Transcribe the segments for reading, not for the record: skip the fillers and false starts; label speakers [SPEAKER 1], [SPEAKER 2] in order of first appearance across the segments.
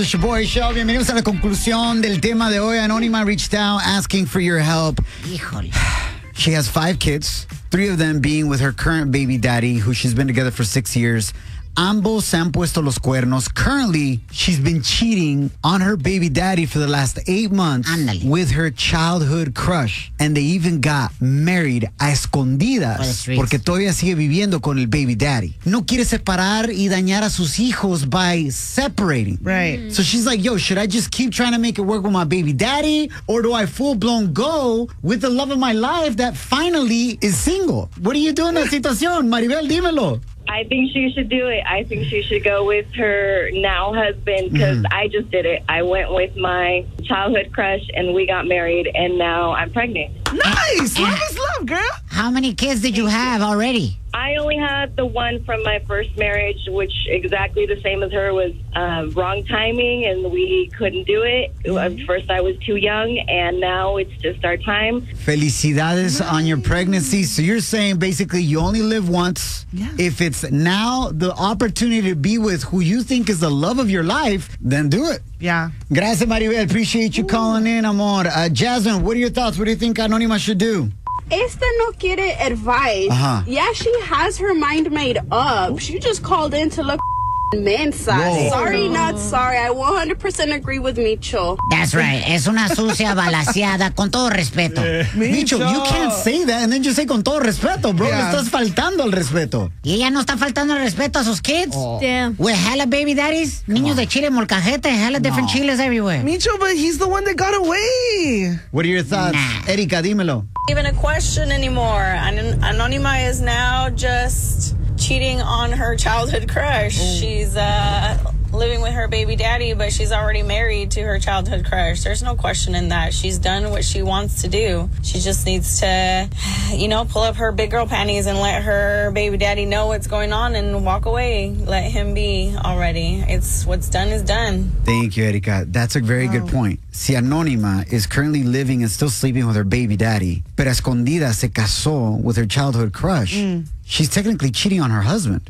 [SPEAKER 1] el Shoboy Show. Bienvenidos a la conclusión del tema de hoy. Anónima reached out asking for your help.
[SPEAKER 2] Híjole.
[SPEAKER 1] She has 5 kids, 3 of them being with her current baby daddy, who she's been together for 6 years. Ambos se han puesto los cuernos. Currently, she's been cheating on her baby daddy for the last 8 months with her childhood crush. And they even got married a escondidas porque todavía sigue viviendo con el baby daddy. No quiere separar y dañar a sus hijos by separating.
[SPEAKER 3] Right.
[SPEAKER 1] So she's like, yo, should I just keep trying to make it work with my baby daddy? Or do I full-blown go with the love of my life that finally is single? What do you do in that situación? Maribel, dímelo.
[SPEAKER 4] I think she should do it. I think she should go with her now husband because I just did it. I went with my childhood crush and we got married and now I'm pregnant.
[SPEAKER 3] Nice. Love is love, girl.
[SPEAKER 2] How many kids did you have already?
[SPEAKER 4] I only had the one from my first marriage, which exactly the same as her was wrong timing and we couldn't do it. At first I was too young and now it's just our time.
[SPEAKER 1] Felicidades on your pregnancy. So you're saying basically you only live once.
[SPEAKER 3] Yeah.
[SPEAKER 1] If it's now the opportunity to be with who you think is the love of your life, then do it.
[SPEAKER 3] Yeah.
[SPEAKER 1] Gracias, Maribel. Appreciate you calling in, amor. Jasmine, what are your thoughts? What do you think Anónima should do?
[SPEAKER 5] Esta no quiere advice. Yeah, she has her mind made up. She just called in to look mensa.
[SPEAKER 1] Whoa.
[SPEAKER 5] Sorry, not sorry. I 100% agree with Micho.
[SPEAKER 2] That's right. Es una sucia balaseada, con todo respeto.
[SPEAKER 1] Micho, you can't say that and then just say con todo respeto, bro.
[SPEAKER 3] Yeah.
[SPEAKER 1] Le estás faltando al respeto.
[SPEAKER 2] Y ella no está faltando el respeto a sus kids.
[SPEAKER 5] Damn.
[SPEAKER 2] With hella baby daddies, niños de chile molcajete, hella different chiles everywhere.
[SPEAKER 3] Micho, but he's the one that got away.
[SPEAKER 1] What are your thoughts?
[SPEAKER 2] Nah.
[SPEAKER 1] Erika, dímelo.
[SPEAKER 6] Even a question anymore. Anónima is now just cheating on her childhood crush. She's living with her baby daddy, but she's already married to her childhood crush. There's no question in that. She's done what she wants to do. She just needs to, pull up her big girl panties and let her baby daddy know what's going on and walk away. Let him be already. It's what's done is done.
[SPEAKER 1] Thank you, Erika. That's a very good point. Si Anónima is currently living and still sleeping with her baby daddy, pero escondida se casó with her childhood crush, she's technically cheating on her husband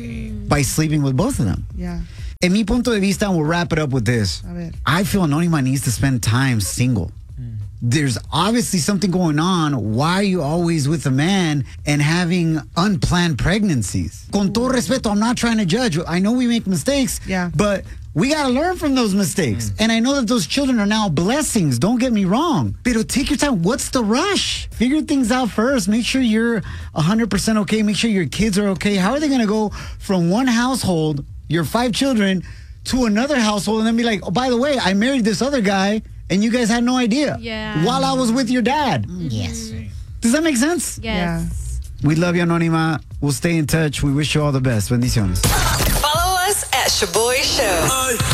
[SPEAKER 1] by sleeping with both of them.
[SPEAKER 3] Yeah.
[SPEAKER 1] En mi punto de vista, and we'll wrap it up with this.
[SPEAKER 3] A ver.
[SPEAKER 1] I feel Anónima needs to spend time single. There's obviously something going on. Why are you always with a man and having unplanned pregnancies? Con todo respeto, I'm not trying to judge. I know we make mistakes, but we got to learn from those mistakes. And I know that those children are now blessings. Don't get me wrong. Pero take your time. What's the rush? Figure things out first. Make sure you're 100% okay. Make sure your kids are okay. How are they going to go from one household, your 5 children, to another household and then be like, oh, by the way, I married this other guy and you guys had no idea while I was with your dad?
[SPEAKER 2] Yes.
[SPEAKER 1] Does that make sense?
[SPEAKER 5] Yes.
[SPEAKER 1] We love you, Anónima. We'll stay in touch. We wish you all the best. Bendiciones.
[SPEAKER 7] Follow us at Shoboy Show.